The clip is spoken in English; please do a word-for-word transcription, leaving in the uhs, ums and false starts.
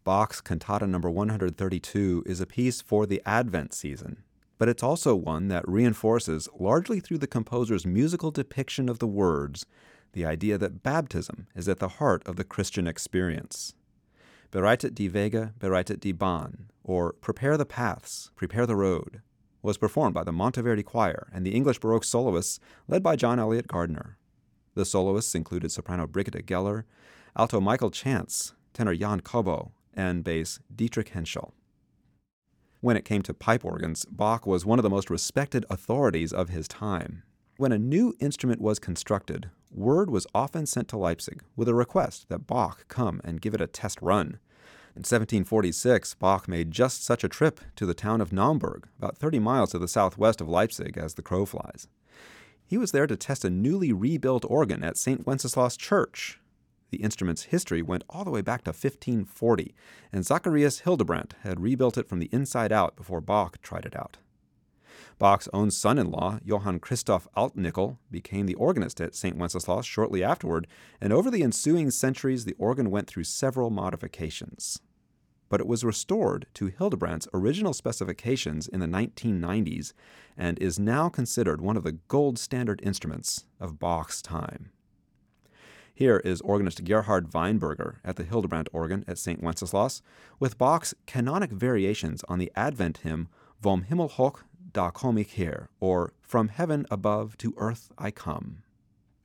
Bach's Cantata number one hundred thirty-two is a piece for the Advent season, but it's also one that reinforces, largely through the composer's musical depiction of the words, the idea that baptism is at the heart of the Christian experience. Bereitet die Wege, bereitet die Bahn, or Prepare the Paths, Prepare the Road, was performed by the Monteverdi Choir and the English Baroque soloists led by John Eliot Gardiner. The soloists included soprano Brigitte Geller, alto Michael Chance, tenor Jan Kobo, and bass Dietrich Henschel. When it came to pipe organs, Bach was one of the most respected authorities of his time. When a new instrument was constructed, word was often sent to Leipzig with a request that Bach come and give it a test run. In seventeen forty-six, Bach made just such a trip to the town of Naumburg, about thirty miles to the southwest of Leipzig as the crow flies. He was there to test a newly rebuilt organ at Saint Wenceslaus Church. The instrument's history went all the way back to fifteen forty, and Zacharias Hildebrandt had rebuilt it from the inside out before Bach tried it out. Bach's own son-in-law, Johann Christoph Altnickel, became the organist at Saint Wenceslaus shortly afterward, and over the ensuing centuries the organ went through several modifications. But it was restored to Hildebrandt's original specifications in the nineteen nineties and is now considered one of the gold standard instruments of Bach's time. Here is organist Gerhard Weinberger at the Hildebrandt organ at Saint Wenceslaus with Bach's canonic variations on the Advent hymn Vom Himmel hoch, da komm ich her, or From Heaven Above to Earth I Come.